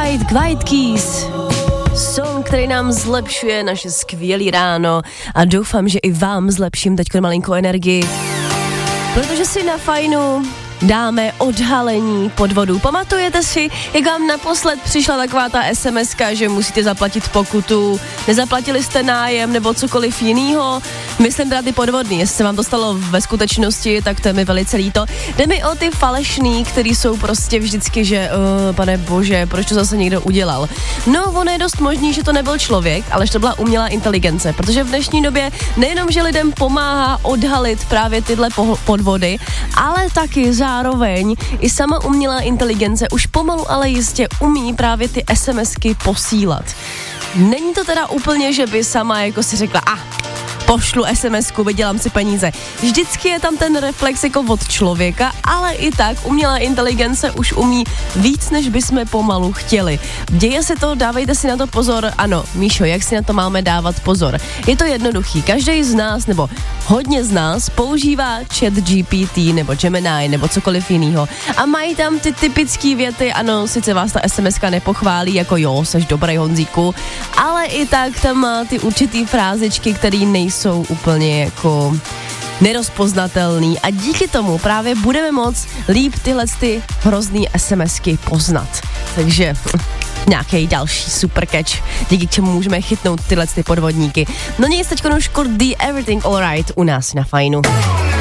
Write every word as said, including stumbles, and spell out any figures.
Alright, White Keys. Song, který nám zlepšuje naše skvělý ráno a doufám, že i vám zlepším teďko malinkou energii, protože si na Fajnu dáme odhalení podvodů. Pamatujete si, jak vám naposled přišla taková ta SMSka, že musíte zaplatit pokutu, nezaplatili jste nájem nebo cokoliv jinýho? Myslím teda ty podvodný, jestli se vám to stalo ve skutečnosti, tak to je mi velice líto. Jde mi o ty falešný, který jsou prostě vždycky, že uh, pane bože, proč to zase někdo udělal? No, ono je dost možný, že to nebyl člověk, ale že to byla umělá inteligence, protože v dnešní době nejenom, že lidem pomáhá odhalit právě tyhle po- podvody, ale taky zároveň i sama umělá inteligence už pomalu, ale jistě umí právě ty SMSky posílat. Není to teda úplně, že by sama jako si řekla, a ah, pošlu SMSku, vydělám si peníze. Vždycky je tam ten reflex jako od člověka, ale i tak umělá inteligence už umí víc, než bychom pomalu chtěli. Děje se to, dávejte si na to pozor. Ano, Míšo, jak si na to máme dávat pozor? Je to jednoduchý. Každý z nás, nebo hodně z nás, používá ChatGPT nebo Gemini nebo cokoliv jinýho. A mají tam ty typické věty, ano, sice vás ta SMSka nepochválí, jako jo, seš dobrý Honzíku, ale i tak tam má ty určitý frázičky, které nejsou jsou úplně jako nerozpoznatelný a díky tomu právě budeme moct líp tyhle ty hrozný SMSky poznat. Takže nějaký další super catch, díky čemu můžeme chytnout tyhle ty podvodníky. No nic, teďko už The Everything Alright u nás na Fajnu.